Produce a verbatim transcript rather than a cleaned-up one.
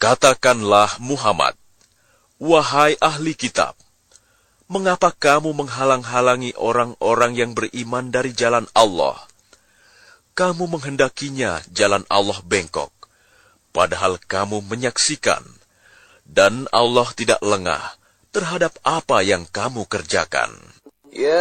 Katakanlah Muhammad, wahai ahli kitab, mengapa kamu menghalang-halangi orang-orang yang beriman dari jalan Allah? Kamu menghendakinya jalan Allah bengkok, padahal kamu menyaksikan, dan Allah tidak lengah terhadap apa yang kamu kerjakan.